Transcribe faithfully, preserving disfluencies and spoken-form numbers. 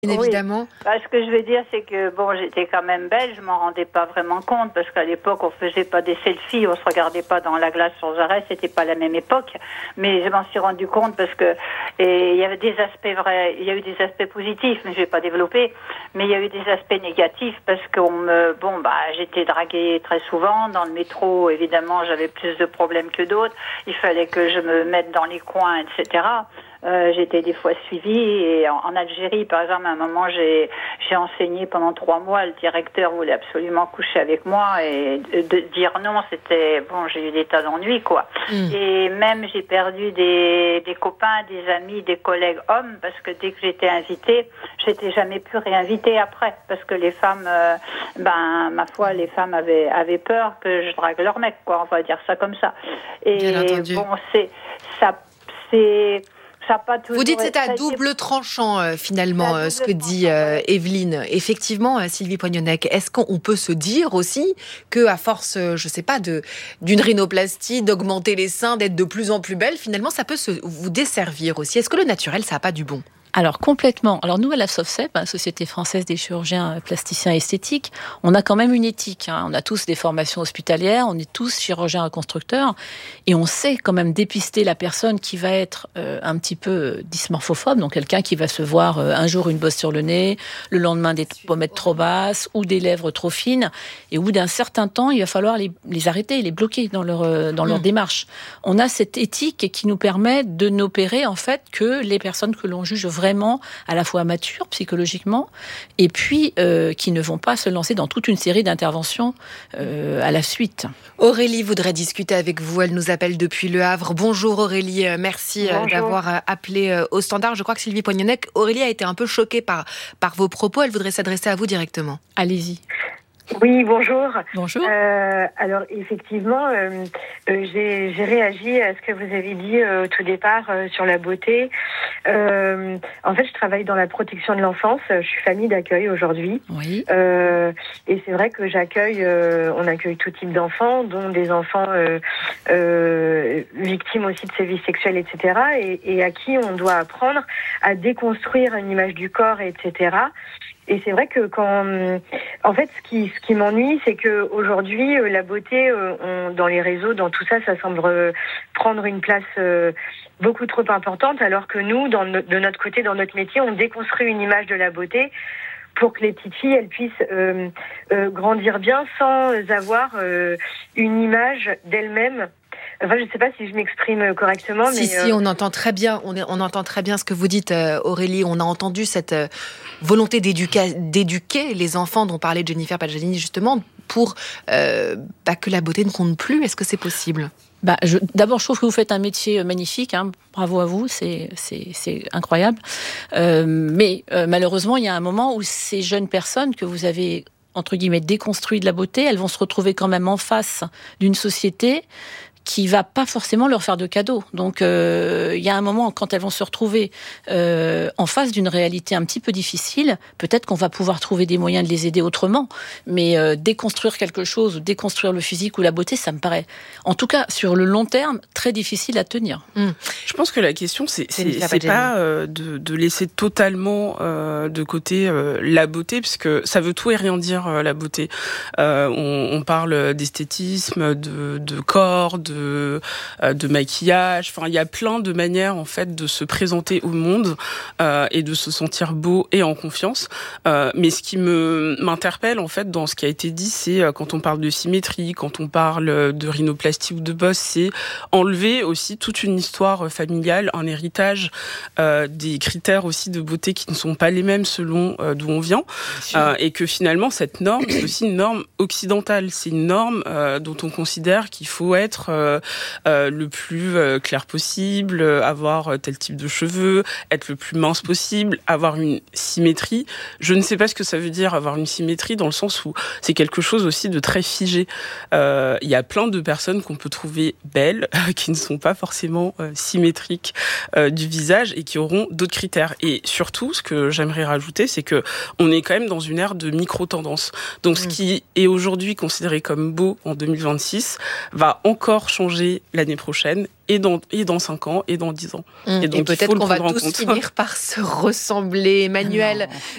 évidemment. Oui. Bah, ce que je veux dire, c'est que bon, j'étais quand même belle, je m'en rendais pas vraiment compte parce qu'à l'époque, on faisait pas des selfies, on se regardait pas dans la glace sans arrêt, c'était pas la même époque. Mais je m'en suis rendu compte parce que et il y avait des aspects vrais, il y a eu des aspects positifs, mais je vais pas développer. Mais il y a eu des aspects négatifs parce qu'on me, bon, bah, j'étais draguée très souvent dans le métro. Évidemment, j'avais plus de problèmes que d'autres. Il fallait que je me mette dans les coins, et cetera. Euh, j'étais des fois suivie et en, en Algérie, par exemple, à un moment, j'ai j'ai enseigné pendant trois mois. Le directeur voulait absolument coucher avec moi et de, de dire non, c'était bon. J'ai eu des tas d'ennuis, quoi. Mmh. Et même j'ai perdu des des copains, des amis, des collègues hommes parce que dès que j'étais invitée, j'étais jamais plus réinvitée après parce que les femmes, euh, ben ma foi, les femmes avaient avaient peur que je drague leur mec, quoi. On va dire ça comme ça. Et bon, c'est ça, c'est Vous dites que c'est à double tranchant euh, finalement euh, ce que dit euh, Evelyne. Effectivement, euh, Sylvie Poignonnec, est-ce qu'on peut se dire aussi que à force, euh, je sais pas, de d'une rhinoplastie, d'augmenter les seins, d'être de plus en plus belle, finalement, ça peut se, vous desservir aussi. Est-ce que le naturel, ça a pas du bon ? Alors complètement. Alors nous à la SOFCEP, hein, Société française des chirurgiens plasticiens esthétiques, on a quand même une éthique. Hein. On a tous des formations hospitalières, on est tous chirurgiens reconstructeurs, et on sait quand même dépister la personne qui va être euh, un petit peu dysmorphophobe, donc quelqu'un qui va se voir euh, un jour une bosse sur le nez, le lendemain des pommettes trop basses ou des lèvres trop fines, et au bout d'un certain temps, il va falloir les, les arrêter, les bloquer dans leur euh, dans mmh. leur démarche. On a cette éthique qui nous permet de n'opérer en fait que les personnes que l'on juge vraiment à la fois matures psychologiquement et puis euh, qui ne vont pas se lancer dans toute une série d'interventions euh, à la suite. Aurélie voudrait discuter avec vous, elle nous appelle depuis Le Havre. Bonjour Aurélie, merci Bonjour. d'avoir appelé au standard. Je crois que Sylvie Poignonnec, Aurélie a été un peu choquée par, par vos propos, elle voudrait s'adresser à vous directement. Allez-y. Oui, bonjour. Bonjour. Euh, alors effectivement, euh, euh, j'ai, j'ai réagi à ce que vous avez dit euh, au tout départ euh, sur la beauté. Euh, en fait, je travaille dans la protection de l'enfance. Je suis famille d'accueil aujourd'hui. Oui. Euh, et c'est vrai que j'accueille, euh, on accueille tout type d'enfants, dont des enfants euh, euh, victimes aussi de sévices sexuels, et cetera. Et, et à qui on doit apprendre à déconstruire une image du corps, et cetera. Et c'est vrai que quand, en fait, ce qui, ce qui m'ennuie, c'est que aujourd'hui, la beauté, on, dans les réseaux, dans tout ça, ça semble prendre une place beaucoup trop importante, alors que nous, dans no, de notre côté, dans notre métier, on déconstruit une image de la beauté pour que les petites filles, elles puissent euh, euh, grandir bien sans avoir euh, une image d'elles-mêmes. Enfin, je ne sais pas si je m'exprime correctement. Si, mais si, euh... on entend très bien, on, est, on entend très bien ce que vous dites, euh, Aurélie. On a entendu cette euh, volonté d'éduquer, d'éduquer les enfants dont parlait Jennifer Padjanini, justement, pour euh, bah, que la beauté ne compte plus. Est-ce que c'est possible ? Bah, je, d'abord, je trouve que vous faites un métier magnifique. Hein. Bravo à vous, c'est, c'est, c'est incroyable. Euh, mais euh, malheureusement, il y a un moment où ces jeunes personnes que vous avez entre guillemets déconstruites de la beauté, elles vont se retrouver quand même en face d'une société qui va pas forcément leur faire de cadeaux. Donc, euh, il y a un moment, quand elles vont se retrouver euh, en face d'une réalité un petit peu difficile, peut-être qu'on va pouvoir trouver des moyens de les aider autrement. Mais euh, déconstruire quelque chose, ou déconstruire le physique ou la beauté, ça me paraît, en tout cas, sur le long terme, très difficile à tenir. Mmh. Je pense que la question, c'est, c'est, c'est, c'est pas euh, de, de laisser totalement euh, de côté euh, la beauté, parce que ça veut tout et rien dire, euh, la beauté. Euh, on, on parle d'esthétisme, de, de corps, de De, de maquillage, enfin il y a plein de manières en fait de se présenter au monde euh, et de se sentir beau et en confiance. Euh, mais ce qui me m'interpelle en fait dans ce qui a été dit, c'est euh, quand on parle de symétrie, quand on parle de rhinoplastie ou de bosse, c'est enlever aussi toute une histoire familiale, un héritage, euh, des critères aussi de beauté qui ne sont pas les mêmes selon euh, d'où on vient, euh, et que finalement cette norme c'est aussi une norme occidentale, c'est une norme euh, dont on considère qu'il faut être euh, Euh, euh, le plus euh, clair possible, euh, avoir euh, tel type de cheveux, être le plus mince possible, avoir une symétrie. Je ne sais pas ce que ça veut dire avoir une symétrie, dans le sens où c'est quelque chose aussi de très figé. Euh, il y a plein de personnes qu'on peut trouver belles, euh, qui ne sont pas forcément euh, symétriques euh, du visage et qui auront d'autres critères. Et surtout, ce que j'aimerais rajouter, c'est que on est quand même dans une ère de micro-tendances. Donc, mmh. ce qui est aujourd'hui considéré comme beau en deux mille vingt-six va encore changer l'année prochaine et dans, et dans cinq ans et dans dix ans. Mmh. Et, donc, et peut-être qu'on va tous compte. finir par se ressembler. Emmanuel,